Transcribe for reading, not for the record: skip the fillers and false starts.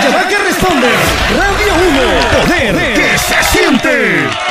que va que responde. Radio 1, poder que se siente.